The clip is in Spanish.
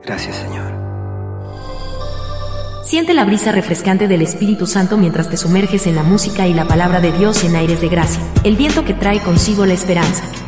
Gracias, Señor. Siente la brisa refrescante del Espíritu Santo mientras te sumerges en la música y la palabra de Dios en aires de gracia, el viento que trae consigo la esperanza.